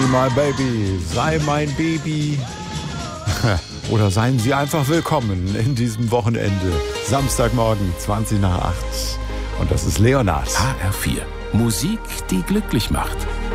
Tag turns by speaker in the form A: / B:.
A: my baby, sei mein Baby. Oder seien Sie einfach willkommen in diesem Wochenende. Samstagmorgen, 20 nach 8. Und das ist Leonard.
B: HR4. Musik, die glücklich macht.